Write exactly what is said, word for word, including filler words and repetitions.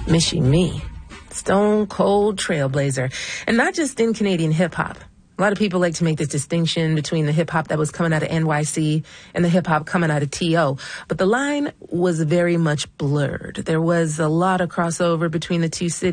Michie Mee, stone cold trailblazer, and not just in Canadian hip hop. A lot of people like to make this distinction between the hip hop that was coming out of N Y C and the hip hop coming out of T O. But the line was very much blurred. There was a lot of crossover between the two cities.